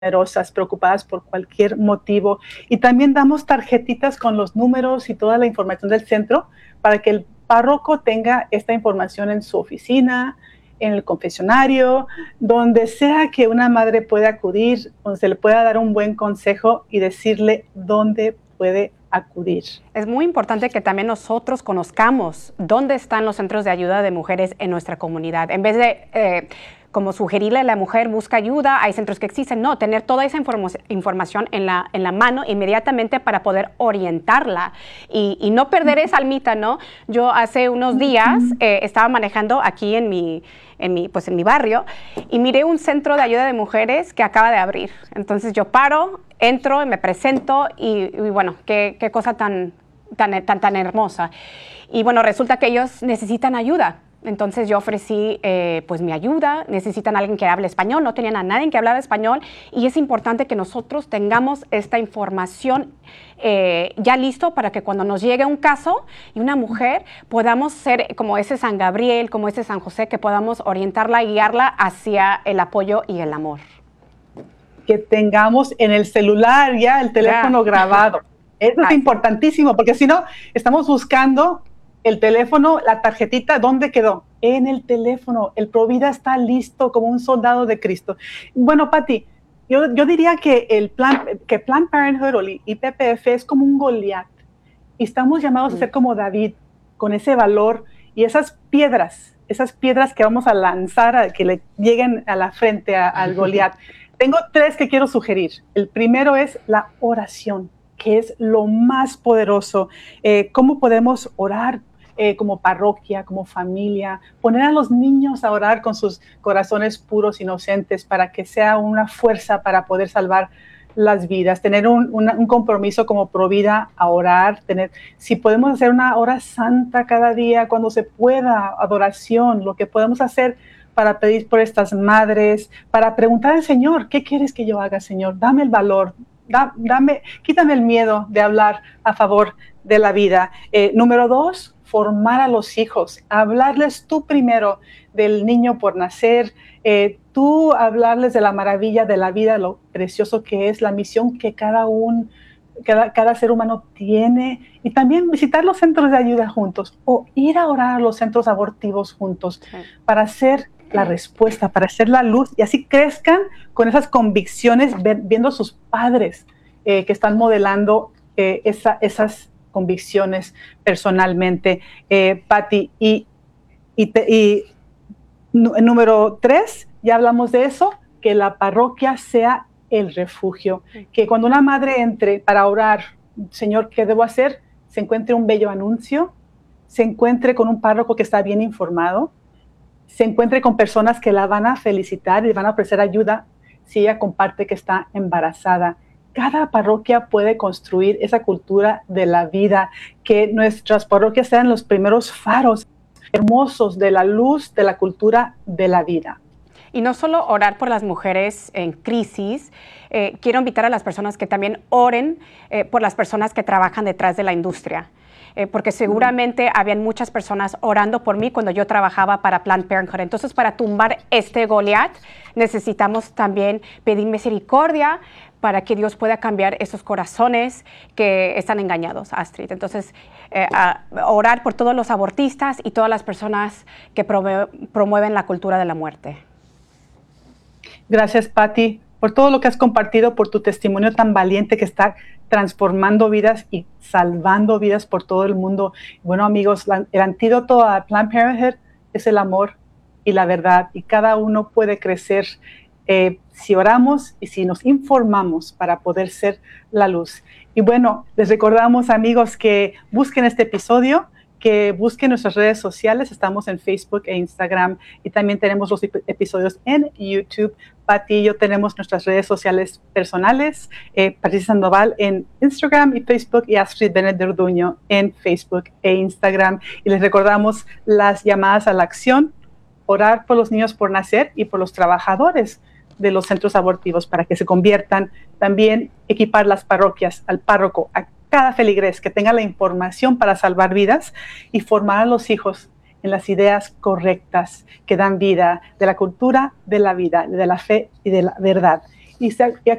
numerosas, preocupadas por cualquier motivo. Y también damos tarjetitas con los números y toda la información del centro para que el párroco tenga esta información en su oficina, en el confesionario, donde sea que una madre pueda acudir, donde se le pueda dar un buen consejo y decirle dónde puede acudir. Es muy importante que también nosotros conozcamos dónde están los centros de ayuda de mujeres en nuestra comunidad. En vez de como sugerirle a la mujer, busca ayuda, hay centros que existen. No, tener toda esa información en la mano inmediatamente para poder orientarla y no perder esa almita, ¿no? Yo hace unos días estaba manejando aquí en mi barrio y miré un centro de ayuda de mujeres que acaba de abrir. Entonces yo paro, entro, me presento y bueno, qué cosa tan hermosa. Y bueno, resulta que ellos necesitan ayuda. Entonces yo ofrecí pues mi ayuda, necesitan a alguien que hable español, no tenían a nadie que hablara español y es importante que nosotros tengamos esta información ya listo para que cuando nos llegue un caso y una mujer podamos ser como ese San Gabriel, como ese San José, que podamos orientarla y guiarla hacia el apoyo y el amor. Que tengamos en el celular ya el teléfono grabado. Eso es importantísimo porque si no estamos buscando el teléfono, la tarjetita, ¿dónde quedó? En el teléfono. El Provida está listo como un soldado de Cristo. Bueno, Pati, yo diría que Planned Parenthood o el IPPF es como un Goliat. Y estamos llamados a ser como David, con ese valor y esas piedras que vamos a lanzar, a que le lleguen a la frente al Goliat. Tengo 3 que quiero sugerir. El primero es la oración, que es lo más poderoso. ¿Cómo podemos orar? Como parroquia, como familia, poner a los niños a orar con sus corazones puros, inocentes, para que sea una fuerza para poder salvar las vidas, tener un compromiso como Provida a orar, si podemos hacer una hora santa cada día, cuando se pueda, adoración, lo que podemos hacer para pedir por estas madres, para preguntar al Señor, ¿qué quieres que yo haga, Señor? Dame el valor, quítame el miedo de hablar a favor de la vida. Número 2, formar a los hijos, hablarles tú primero del niño por nacer, tú hablarles de la maravilla de la vida, lo precioso que es, la misión que cada ser humano tiene, y también visitar los centros de ayuda juntos o ir a orar a los centros abortivos juntos para hacer la respuesta, para hacer la luz y así crezcan con esas convicciones, viendo a sus padres que están modelando esas convicciones personalmente. Pati, y número 3, ya hablamos de eso, que la parroquia sea el refugio, que cuando una madre entre para orar, Señor, ¿qué debo hacer?, se encuentre un bello anuncio, se encuentre con un párroco que está bien informado, se encuentre con personas que la van a felicitar y van a ofrecer ayuda si ella comparte que está embarazada. Cada parroquia puede construir esa cultura de la vida, que nuestras parroquias sean los primeros faros hermosos de la luz de la cultura de la vida. Y no solo orar por las mujeres en crisis, quiero invitar a las personas que también oren por las personas que trabajan detrás de la industria. Porque seguramente habían muchas personas orando por mí cuando yo trabajaba para Planned Parenthood. Entonces, para tumbar este Goliat, necesitamos también pedir misericordia para que Dios pueda cambiar esos corazones que están engañados, Astrid. Entonces, orar por todos los abortistas y todas las personas que promueven la cultura de la muerte. Gracias, Pati, por todo lo que has compartido, por tu testimonio tan valiente que está transformando vidas y salvando vidas por todo el mundo. Bueno, amigos, el antídoto a Planned Parenthood es el amor y la verdad, y cada uno puede crecer si oramos y si nos informamos para poder ser la luz. Y bueno, les recordamos, amigos, que busquen este episodio, que busquen nuestras redes sociales. Estamos en Facebook e Instagram y también tenemos los episodios en YouTube. Pati y yo tenemos nuestras redes sociales personales, Patricia Sandoval en Instagram y Facebook y Astrid Bennett de Orduño en Facebook e Instagram. Y les recordamos las llamadas a la acción, orar por los niños por nacer y por los trabajadores de los centros abortivos para que se conviertan, también equipar las parroquias, al párroco, a cada feligrés que tenga la información para salvar vidas y formar a los hijos en las ideas correctas que dan vida, de la cultura de la vida, de la fe y de la verdad. y